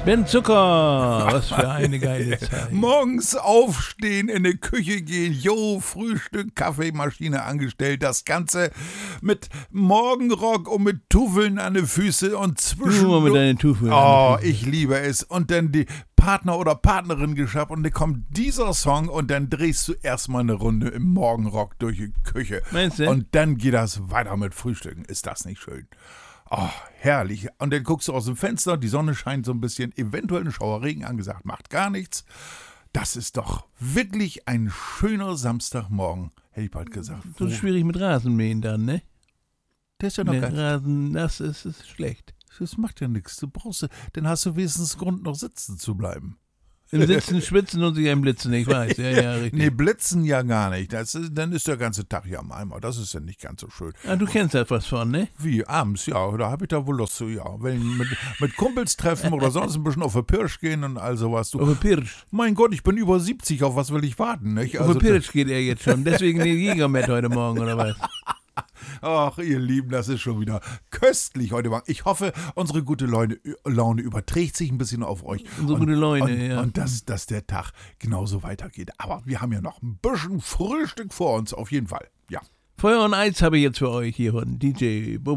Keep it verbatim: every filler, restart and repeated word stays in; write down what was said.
Ben Zucker, was für eine geile Zeit. Morgens aufstehen, in die Küche gehen, jo, Frühstück, Kaffeemaschine angestellt, das Ganze mit Morgenrock und mit Tuffeln an den Füßen und zwischen... Nur mit deinen Tuffeln. Oh, ich liebe es. Und dann die Partner oder Partnerin geschafft und dann kommt dieser Song und dann drehst du erstmal eine Runde im Morgenrock durch die Küche. Meinst du? Und dann geht das weiter mit Frühstücken. Ist das nicht schön? Oh, herrlich. Und dann guckst du aus dem Fenster, die Sonne scheint so ein bisschen, eventuell ein Schauerregen angesagt, macht gar nichts. Das ist doch wirklich ein schöner Samstagmorgen, hätte ich bald gesagt. So schwierig mit Rasenmähen dann, ne? Der ist ja noch Der gar Rasen, das ist, ist schlecht. Das macht ja nichts. Du brauchst, dann hast du wenigstens Grund, noch sitzen zu bleiben. Im Sitzen, Schwitzen und sich ein Blitzen, ich weiß. Ja, ja, richtig. Nee, blitzen ja gar nicht. Das ist, dann ist der ganze Tag ja am Eimer. Das ist ja nicht ganz so schön. Ah, du kennst da was von, ne? Wie, abends, ja. Da habe ich da wohl Lust zu, ja. Wenn mit, mit Kumpels treffen oder sonst ein bisschen auf den Pirsch gehen und all sowas. Du, Auf den Pirsch. mein Gott, ich bin über siebzig. Auf was will ich warten, nicht? Auf den Pirsch geht er jetzt schon. Deswegen den Jäger mit heute Morgen, oder was? Ach, ihr Lieben, das ist schon wieder köstlich heute Morgen. Ich hoffe, unsere gute Laune, Laune überträgt sich ein bisschen auf euch. Unsere und, gute Laune, und, ja. Und dass, dass der Tag genauso weitergeht. Aber wir haben ja noch ein bisschen Frühstück vor uns, auf jeden Fall. Ja. Feuer und Eis habe ich jetzt für euch hier von D J Bobo.